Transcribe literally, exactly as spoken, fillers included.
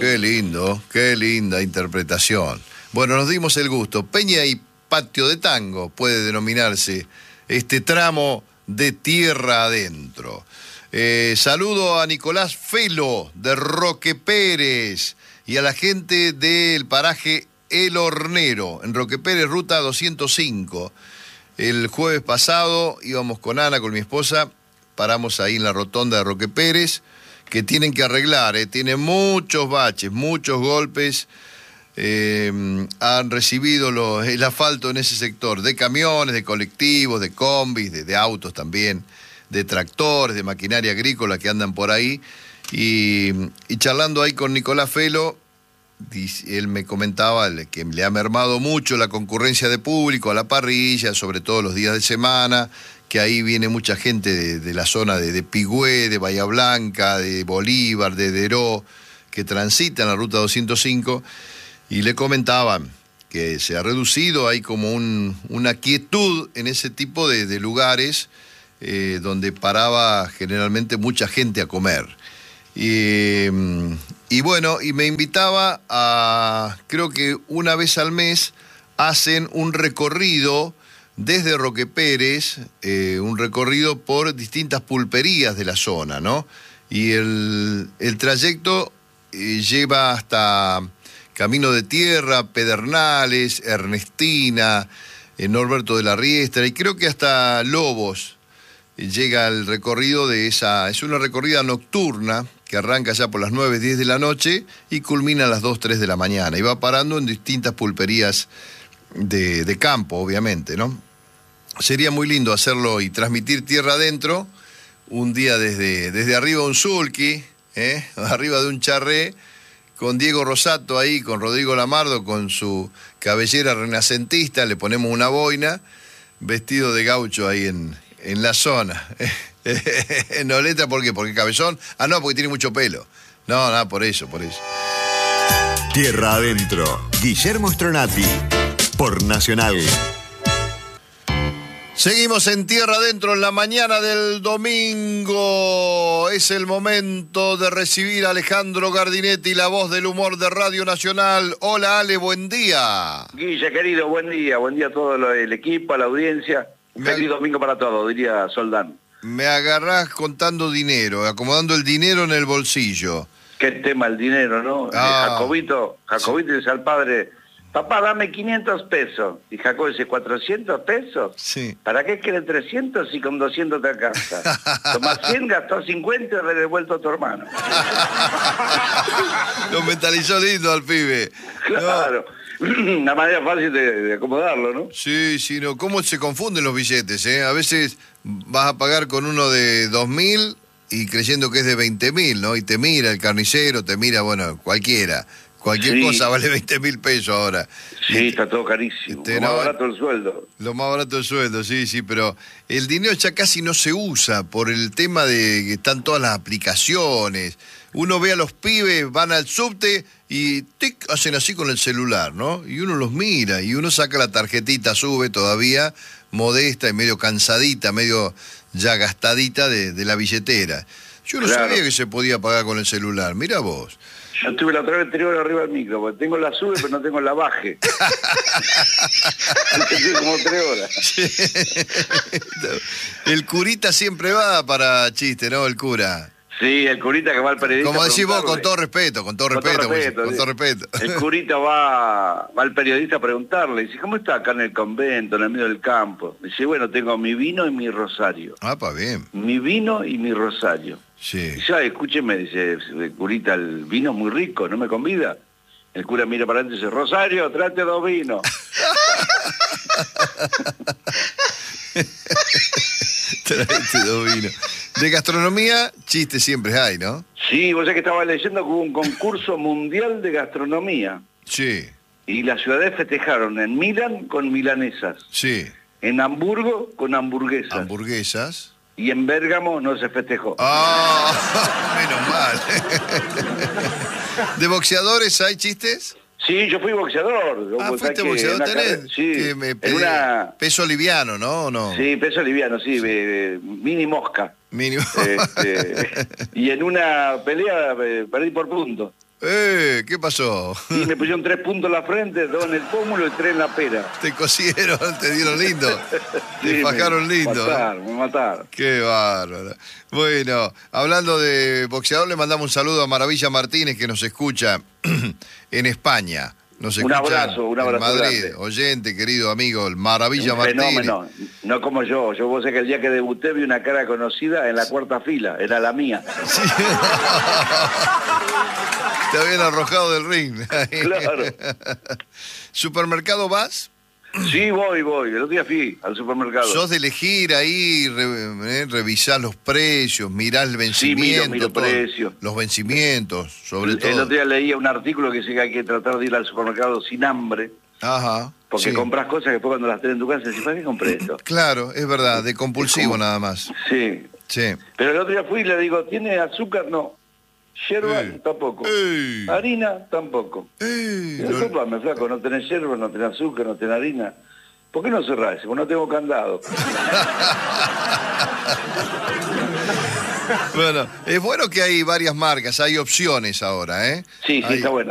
Qué lindo, qué linda interpretación. Bueno, nos dimos el gusto. Peña y patio de tango puede denominarse este tramo de tierra adentro. Eh, saludo a Nicolás Felo de Roque Pérez y a la gente del paraje El Hornero, en Roque Pérez, ruta doscientos cinco. El jueves pasado íbamos con Ana, con mi esposa, paramos ahí en la rotonda de Roque Pérez, que tienen que arreglar, eh, tienen muchos baches, muchos golpes. Eh, han recibido los, el asfalto en ese sector, de camiones, de colectivos, de combis, de, de autos también, de tractores, de maquinaria agrícola que andan por ahí. Y, y charlando ahí con Nicolás Felo, él me comentaba que le ha mermado mucho la concurrencia de público a la parrilla, sobre todo los días de semana, que ahí viene mucha gente de, de la zona de, de Pigüé, de Bahía Blanca, de Bolívar, de Deró, que transitan la ruta doscientos cinco, y le comentaban que se ha reducido, hay como un, una quietud en ese tipo de, de lugares eh, donde paraba generalmente mucha gente a comer. Y, y bueno, y me invitaba a, creo que una vez al mes, hacen un recorrido desde Roque Pérez, eh, un recorrido por distintas pulperías de la zona, ¿no? Y el, el trayecto eh, lleva hasta Camino de Tierra, Pedernales, Ernestina, eh, Norberto de la Riestra, y creo que hasta Lobos eh, llega el recorrido de esa, es una recorrida nocturna que arranca ya por las nueve, diez de la noche y culmina a las dos, tres de la mañana, y va parando en distintas pulperías de, de campo, obviamente, ¿no? Sería muy lindo hacerlo y transmitir tierra adentro, un día desde, desde arriba un sulky, ¿eh? Arriba de un charré, con Diego Rosato ahí, con Rodrigo Lamardo, con su cabellera renacentista, le ponemos una boina, vestido de gaucho ahí en, en la zona. Noleta, ¿por qué? Porque cabezón. Ah, no, porque tiene mucho pelo. No, nada, por eso, por eso. Tierra Adentro, Guillermo Stronati, por Nacional. Seguimos en Tierra Adentro en la mañana del domingo. Es el momento de recibir a Alejandro Gardinetti, la voz del humor de Radio Nacional. Hola, Ale, buen día. Guille, querido, buen día. Buen día a todo el equipo, a la audiencia. Un feliz domingo para todos, diría Soldán. Me agarrás contando dinero, acomodando el dinero en el bolsillo. Qué tema el dinero, ¿no? Ah, Jacobito, Jacobito sí. Dice al padre, papá, dame quinientos pesos. Y Jacob dice, ¿cuatrocientos pesos? Sí. ¿Para qué quieren trescientos y con doscientos te alcanza? Tomás cien, gastó cincuenta y le he devuelto a tu hermano. Lo mentalizó lindo al pibe. Claro. No. Una manera fácil de, de acomodarlo, ¿no? Sí, sí, no. ¿Cómo se confunden los billetes, eh? A veces vas a pagar con uno de dos mil y creyendo que es de veinte mil, ¿no? Y te mira el carnicero, te mira, bueno, cualquiera. Cualquier sí. cosa vale veinte mil pesos ahora. Sí, y, está todo carísimo. Este, lo más no, barato el sueldo. Lo más barato el sueldo, sí, sí, pero el dinero ya casi no se usa por el tema de que están todas las aplicaciones. Uno ve a los pibes, van al subte y tic, hacen así con el celular, ¿no? Y uno los mira y uno saca la tarjetita, sube todavía, modesta y medio cansadita, medio ya gastadita de, de la billetera. Yo no claro. sabía que se podía pagar con el celular, mira vos. Yo estuve la otra vez tres horas arriba del micro, porque tengo la sube pero no tengo la baje. Estuve como tres horas. Sí. El curita siempre va para chiste, ¿no? El cura. Sí, el curita que va al periodista. Como decís vos, con todo respeto, con todo con respeto, todo respeto, con todo respeto. El curita va, va al periodista a preguntarle, dice, ¿cómo está acá en el convento, en el medio del campo? Dice, bueno, tengo mi vino y mi rosario. Ah, pa' bien. Mi vino y mi rosario. Sí. Dice, ah, escúcheme, dice el curita, el vino es muy rico, ¿no me convida? El cura mira para adelante y dice, Rosario, trate dos vinos. Trate dos vinos. De gastronomía, chistes siempre hay, ¿no? Sí, vos sabés que estaba leyendo que hubo un concurso mundial de gastronomía. Sí. Y las ciudades festejaron en Milán con milanesas. Sí. En Hamburgo con hamburguesas. Hamburguesas. Y en Bérgamo no se festejó. ¡Ah! Oh, menos mal. ¿De boxeadores hay chistes? Sí, yo fui boxeador. Ah, fuiste boxeador, tenés. Sí, que me en una... Peso liviano, ¿no? ¿O no? Sí, peso liviano, sí, sí. Eh, mini mosca. Mínimo. Este, y en una pelea eh, perdí por punto. Eh, ¿qué pasó? Y me pusieron tres puntos en la frente, dos en el pómulo y tres en la pera. Te cosieron, te dieron lindo. Sí, Te fajaron me lindo. Mataron, me mataron. Qué bárbaro. Bueno, hablando de boxeador, le mandamos un saludo a Maravilla Martínez, que nos escucha en España. Nos Un escucha abrazo, un en abrazo Madrid. grande. Oyente, querido amigo, el Maravilla Un Martínez. fenómeno, no como yo. Yo vos sé que el día que debuté vi una cara conocida en la cuarta fila, era la mía. Sí. Te habían arrojado del ring. Claro. ¿Supermercado vas? Sí, voy, voy. El otro día fui al supermercado. ¿Sos de elegir ahí, re, eh, revisar los precios, mirar el vencimiento? Sí, miro, miro todo, precios. los vencimientos, sobre el, todo. El otro día leía un artículo que dice que hay que tratar de ir al supermercado sin hambre. Ajá. Porque sí. compras cosas que después cuando las tenés en tu casa decís, ¿para qué compré esto? Claro, es verdad, de compulsivo como... nada más. Sí. Sí. Pero el otro día fui y le digo, ¿tiene azúcar? No. Yerba, Ey. tampoco. Ey. Harina, tampoco. Ey, Y no- disculpame, flaco, no tenés yerba, no tenés azúcar, no tenés harina. ¿Por qué no cerrás? Porque no tengo candado. Bueno, es bueno que hay varias marcas, hay opciones ahora, ¿eh? Sí, sí, Hay- está bueno.